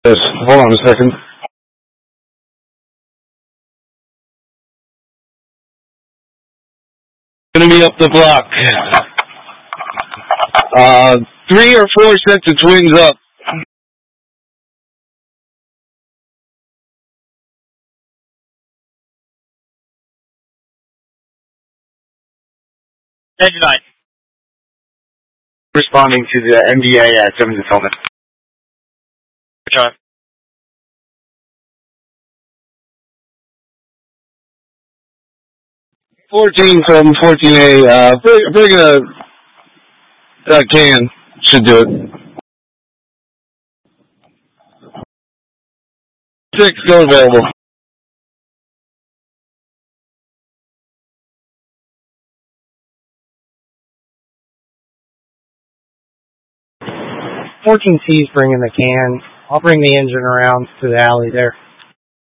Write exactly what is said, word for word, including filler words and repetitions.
Yes, hold on a second. Gonna be up the block. Uh, three or four sets of twins up. ninety-nine. Responding to the M D A at seven to Tillman. John. fourteen from fourteen A, uh, bring, bring a, a can. Should do it. Six, still available. fourteen C's bringing the can. I'll bring the engine around to the alley there.